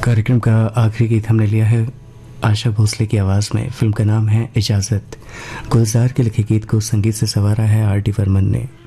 कार्यक्रम का आखिरी गीत हमने लिया है आशा भोसले की आवाज़ में। फिल्म का नाम है इजाज़त। गुलजार के लिखे गीत को संगीत से संवारा है आर डी बर्मन ने।